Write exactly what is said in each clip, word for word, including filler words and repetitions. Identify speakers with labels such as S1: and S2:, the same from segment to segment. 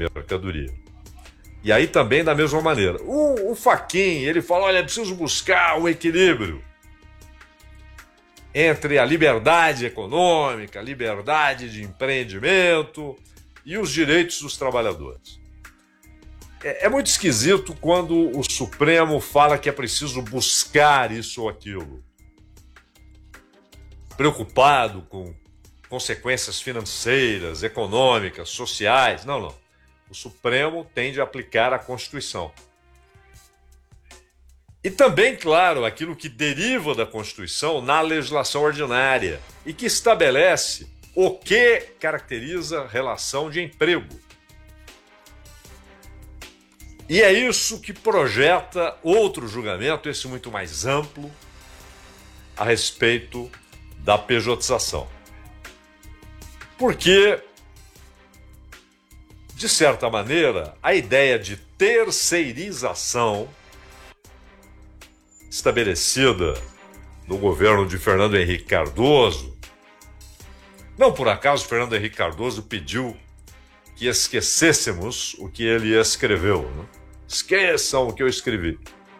S1: mercadoria. E aí também da mesma maneira. O, o Fachin, ele fala, olha, é preciso buscar um equilíbrio entre a liberdade econômica, a liberdade de empreendimento e os direitos dos trabalhadores. É, é muito esquisito quando o Supremo fala que é preciso buscar isso ou aquilo, preocupado com consequências financeiras, econômicas, sociais. Não, não. O Supremo tem de aplicar a Constituição. E também, claro, aquilo que deriva da Constituição na legislação ordinária e que estabelece o que caracteriza relação de emprego. E é isso que projeta outro julgamento, esse muito mais amplo, a respeito da pejotização. Porque, de certa maneira, a ideia de terceirização estabelecida no governo de Fernando Henrique Cardoso, não por acaso Fernando Henrique Cardoso pediu que esquecêssemos o que ele escreveu, né? Esqueçam o que eu escrevi.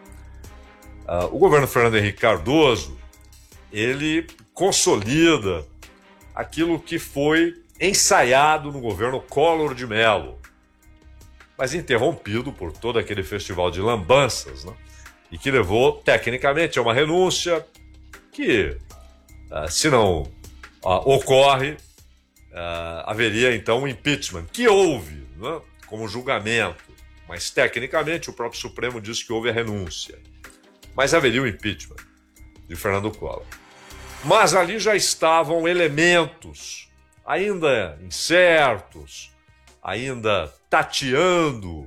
S1: Uh, o governo Fernando Henrique Cardoso, ele consolida aquilo que foi ensaiado no governo Collor de Mello, mas interrompido por todo aquele festival de lambanças, né? E que levou, tecnicamente, a uma renúncia que, uh, se não uh, ocorre, uh, haveria, então, um impeachment, que houve, né, como julgamento, mas, tecnicamente, o próprio Supremo disse que houve a renúncia. Mas haveria o impeachment de Fernando Collor. Mas ali já estavam elementos ainda incertos, ainda tateando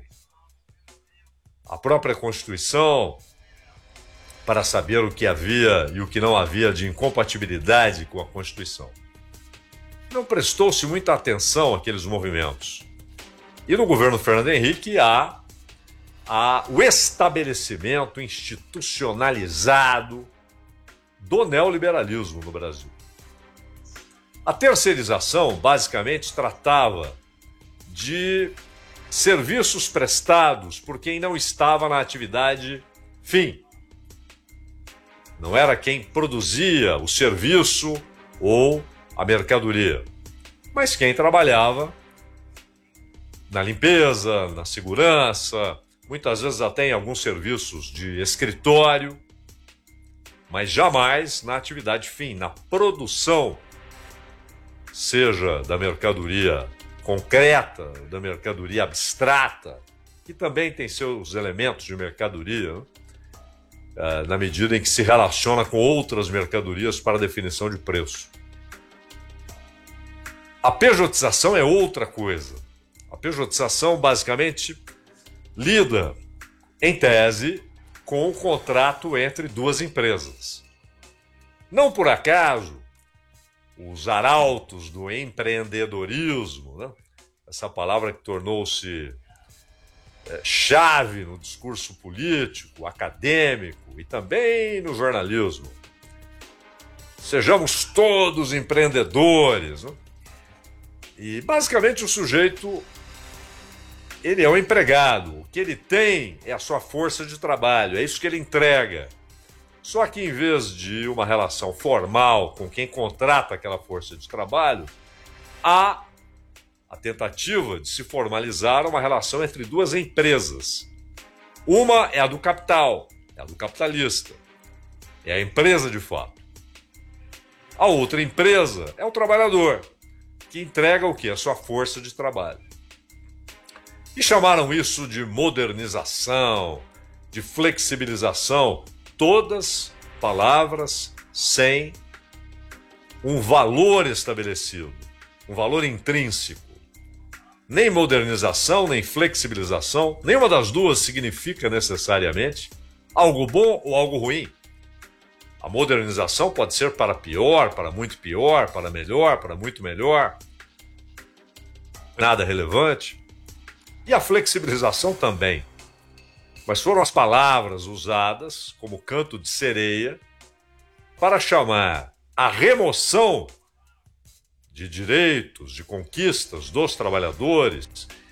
S1: a própria Constituição para saber o que havia e o que não havia de incompatibilidade com a Constituição. Não prestou-se muita atenção àqueles movimentos. E no governo Fernando Henrique há, há o estabelecimento institucionalizado do neoliberalismo no Brasil. A terceirização, basicamente, tratava de serviços prestados por quem não estava na atividade fim. Não era quem produzia o serviço ou a mercadoria, mas quem trabalhava na limpeza, na segurança, muitas vezes até em alguns serviços de escritório, mas jamais na atividade fim, na produção, seja da mercadoria concreta, da mercadoria abstrata, que também tem seus elementos de mercadoria, né? uh, na medida em que se relaciona com outras mercadorias para definição de preço. A pejotização é outra coisa. A pejotização, basicamente, lida, em tese, com o contrato entre duas empresas. Não por acaso, os arautos do empreendedorismo, né? Essa palavra que tornou-se é, chave no discurso político, acadêmico e também no jornalismo. Sejamos todos empreendedores, né? E basicamente o sujeito, ele é um empregado. O que ele tem é a sua força de trabalho, é isso que ele entrega. Só que em vez de uma relação formal com quem contrata aquela força de trabalho, há a tentativa de se formalizar uma relação entre duas empresas. Uma é a do capital, é a do capitalista, é a empresa de fato. A outra empresa é o trabalhador, que entrega o quê? A sua força de trabalho. E chamaram isso de modernização, de flexibilização, todas palavras sem um valor estabelecido, um valor intrínseco. Nem modernização, nem flexibilização, nenhuma das duas significa necessariamente algo bom ou algo ruim. A modernização pode ser para pior, para muito pior, para melhor, para muito melhor. Nada relevante. E a flexibilização também. Mas foram as palavras usadas como canto de sereia para chamar a remoção de direitos, de conquistas dos trabalhadores